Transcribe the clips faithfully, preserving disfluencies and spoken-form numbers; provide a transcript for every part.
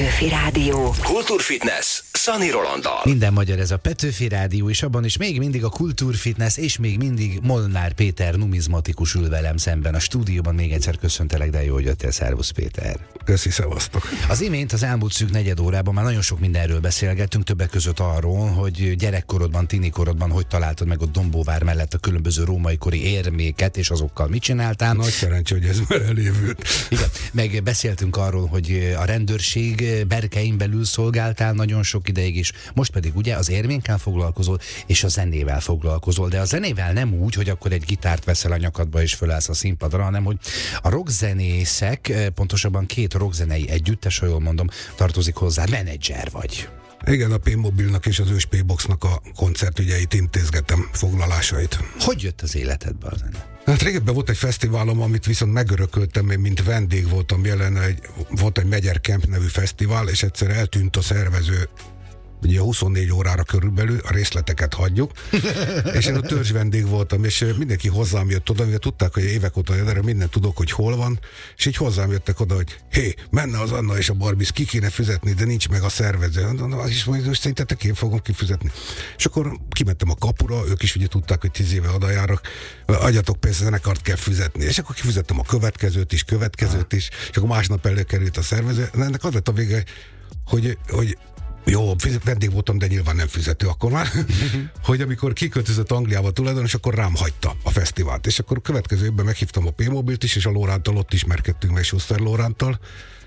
Petőfi Rádió. Kultúrfitness Szani Rolanddal. Minden magyar ez a Petőfi Rádió, és abban is még mindig a Kultúrfitness, és még mindig Molnár Péter numizmatikus ül velem szemben a stúdióban. Még egyszer köszöntelek, de jó, hogy jöttél. Szervusz, Péter. Köszi, szevasztok. Az imént az elmúlt szűk negyed órában már nagyon sok mindenről beszélgettünk, többek között arról, hogy gyerekkorodban, tinikorodban hogy találtad meg ott Dombóvár mellett a különböző római kori érméket, és azokkal mit csináltál. Nagy szerencsé, hogy ez már elévült. Igen, meg beszéltünk arról, hogy a rendőrség berkein belül szolgáltál nagyon sok ideig is, most pedig ugye az érménkkel foglalkozol, és a zenével foglalkozol, de a zenével nem úgy, hogy akkor egy gitárt veszel a nyakadba és fölállsz a színpadra, hanem hogy a rockzenészek, pontosabban két rockzenei együttes, ha jól mondom, tartozik hozzá, menedzser vagy. Igen, a P-Mobilnak és az ős P-Boxnak a koncertügyeit intézgetem, foglalásait. Hogy jött az életedbe a zene? Hát régebben volt egy fesztiválom, amit viszont megörököltem, én mint vendég voltam jelen, egy, volt egy Megyer Camp nevű fesztivál, és egyszer eltűnt a szervező, ugye huszonnégy órára körülbelül, a részleteket hagyjuk, és én a törzs vendég voltam, és mindenki hozzám jött oda, mivel tudták, hogy évek óta erre minden tudok, hogy hol van, és így hozzám jöttek oda, hogy hé, menne az Anna és a Barbiz, ki kéne fizetni, de nincs meg a szervező. Az is mondja, hogy szerintetek én fogom kifizetni. És akkor kimentem a kapura, ők is ugye tudták, hogy tíz éve oda járok, adjatok pénzt, a zenekart kell fizetni. És akkor kifizettem a következőt is, következőt is, és akkor másnap előkerült a szervező. Ennek az lett a vége, hogy, hogy jó, vendég voltam, de nyilván nem fizető akkor már, hogy amikor kiköltözött Angliába tulajdonos, akkor rám hagyta a fesztivált. És akkor a következő évben meghívtam a P-Mobilt is, és a Lóránttal ott ismerkedtünk meg, Schuster Lóránttal.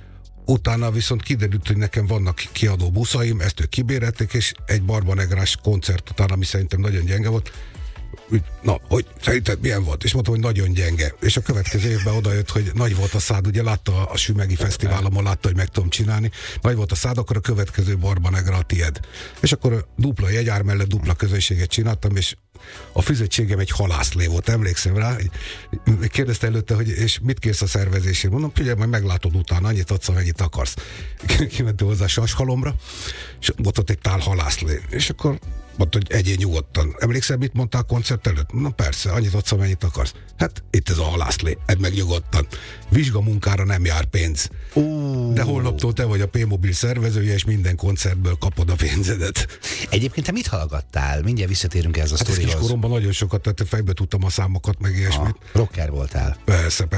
Utána viszont kiderült, hogy nekem vannak kiadó buszaim, ezt ők kibérelték, és egy barbanegrás koncert után, ami szerintem nagyon gyenge volt, na, hogy szerinted milyen volt? És mondtam, hogy nagyon gyenge. És a következő évben odajött, hogy nagy volt a szád, ugye látta a Sümegi Fesztiválomon, látta, hogy meg tudom csinálni. Nagy volt a szád, akkor a következő Barbanegra a tied. És akkor a dupla jegyár mellett dupla közönséget csináltam, és a fizetségem egy halászlé volt, emlékszem rá. Kérdezte előtte, hogy és mit kérsz a szervezésért? Mondom, figyelj, majd meglátod utána, annyit adsz, amennyit akarsz. Kimentem hozzá Sashalomra, és ott ott egy tál halászlé. És akkor mondta, hogy egyél nyugodtan. Emlékszel, mit mondtál a koncert előtt? Na persze, annyit adsz, amennyit akarsz. Hát itt ez a halászlé, edd meg nyugodtan. Vizsgamunkára nem jár pénz. Uh. De holnaptól te vagy a P-Mobil szervezője, és minden koncertből kapod a pénzedet. Egyébként te mit hallgattál? Mindjárt visszatérünk ehhez a hát sztorihoz. Kiskoromban nagyon sokat, tehát fejbe tudtam a számokat, meg ilyesmit. Ah, rocker voltál. Persze,